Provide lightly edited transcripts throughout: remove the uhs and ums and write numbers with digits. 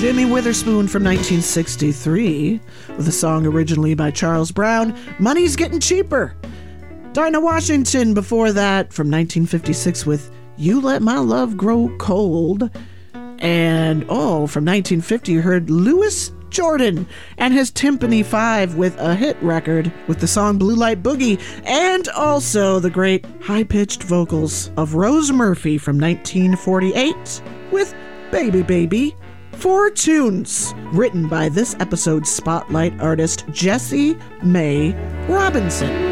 Jimmy Witherspoon from 1963, with a song originally by Charles Brown, Money's Getting Cheaper. Dinah Washington before that from 1956 with You Let My Love Grow Cold. And, from 1950 you heard Louis Jordan and his Timpani 5 with a hit record with the song Blue Light Boogie, and also the great high-pitched vocals of Rose Murphy from 1948 with Baby Baby. 4 tunes written by this episode's spotlight artist, Jessie Mae Robinson.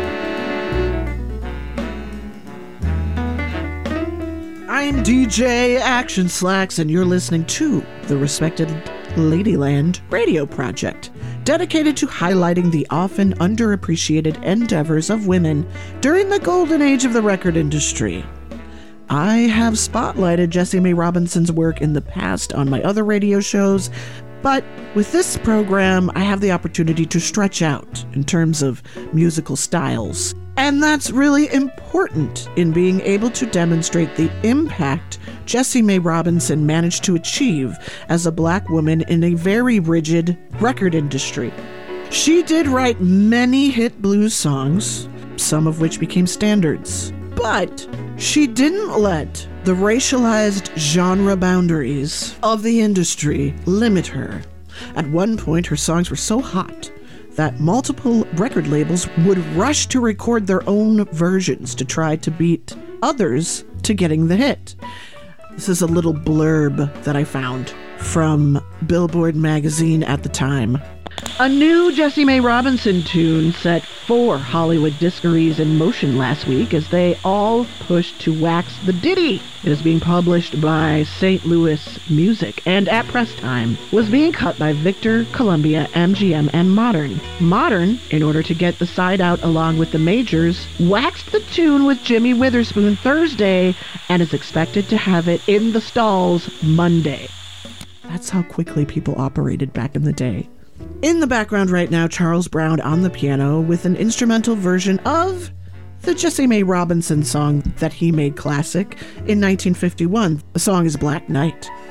I'm DJ Action Slacks, and you're listening to the respected Ladyland Radio Project, dedicated to highlighting the often underappreciated endeavors of women during the golden age of the record industry. I have spotlighted Jessie Mae Robinson's work in the past on my other radio shows, but with this program, I have the opportunity to stretch out in terms of musical styles. And that's really important in being able to demonstrate the impact Jessie Mae Robinson managed to achieve as a black woman in a very rigid record industry. She did write many hit blues songs, some of which became standards, but she didn't let the racialized genre boundaries of the industry limit her. At one point, her songs were so hot that multiple record labels would rush to record their own versions to try to beat others to getting the hit. This is a little blurb that I found from Billboard magazine at the time. A new Jessie Mae Robinson tune set 4 Hollywood disquaries in motion last week as they all pushed to wax the ditty. It is being published by St. Louis Music and at press time was being cut by Victor, Columbia, MGM, and Modern. Modern, in order to get the side out along with the majors, waxed the tune with Jimmy Witherspoon Thursday and is expected to have it in the stalls Monday. That's how quickly people operated back in the day. In the background right now, Charles Brown on the piano with an instrumental version of the Jessie Mae Robinson song that he made classic in 1951. The song is Black Knight.